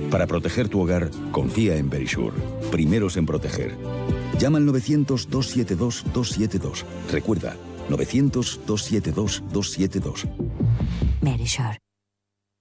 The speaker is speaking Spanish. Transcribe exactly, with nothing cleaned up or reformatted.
Para proteger tu hogar, confía en Verisure. Primeros en proteger. Llama al novecientos, doscientos setenta y dos, doscientos setenta y dos. Recuerda, novecientos, doscientos setenta y dos, doscientos setenta y dos. Verisure.